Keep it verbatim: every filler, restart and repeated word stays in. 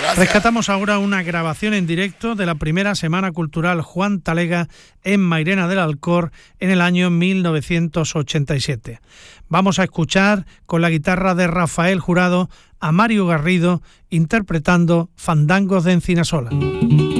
Gracias. Rescatamos ahora una grabación en directo de la primera Semana Cultural Juan Talega en Mairena del Alcor en el año mil novecientos ochenta y siete. Vamos a escuchar con la guitarra de Rafael Jurado a Mario Garrido interpretando Fandangos de Encinasola.